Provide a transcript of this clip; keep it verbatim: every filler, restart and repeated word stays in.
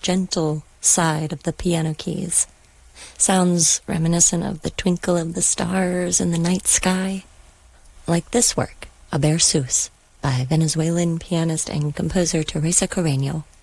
gentle side of the piano keys. Sounds reminiscent of the twinkle of the stars in the night sky. Like this work, A Versus, by Venezuelan pianist and composer Teresa Carreño.